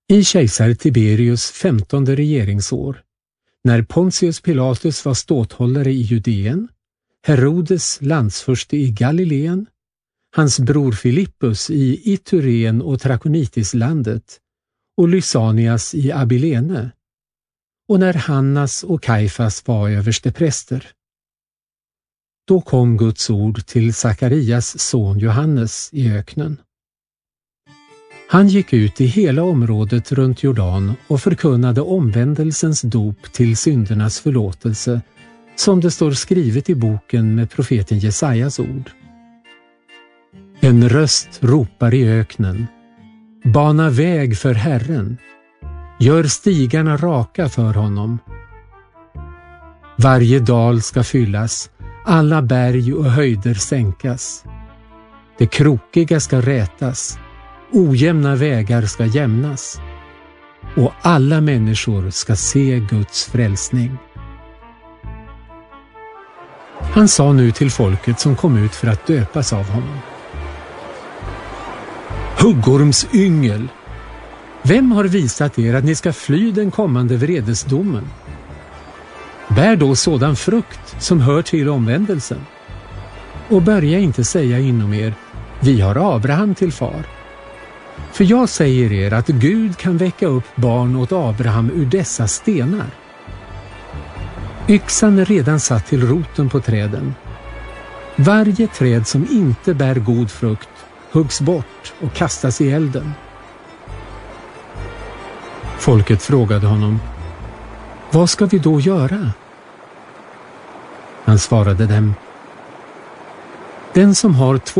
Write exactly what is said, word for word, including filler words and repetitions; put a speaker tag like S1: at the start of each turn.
S1: I kejsar Tiberius femtonde regeringsår, när Pontius Pilatus var ståthållare i Judeen, Herodes landsförste i Galileen, hans bror Filippus i Itureen och Trakonitislandet och Lysanias i Abilene, och när Hannas och Kaifas var överstepräster. Då kom Guds ord till Sakarias son Johannes i öknen. Han gick ut i hela området runt Jordan och förkunnade omvändelsens dop till syndernas förlåtelse, som det står skrivet i boken med profeten Jesajas ord. En röst ropar i öknen: bana väg för Herren, gör stigarna raka för honom. Varje dal ska fyllas, alla berg och höjder sänkas. Det krokiga ska rätas, ojämna vägar ska jämnas, och alla människor ska se Guds frälsning. Han sa nu till folket som kom ut för att döpas av honom: Huggorms yngel, vem har visat er att ni ska fly den kommande vredesdomen? Bär då sådan frukt som hör till omvändelsen. Och börja inte säga inom er: vi har Abraham till far. För jag säger er att Gud kan väcka upp barn åt Abraham ur dessa stenar. Yxan är redan satt till roten på träden. Varje träd som inte bär god frukt huggs bort och kastas i elden. Folket frågade honom: vad ska vi då göra? Han svarade dem: den som har två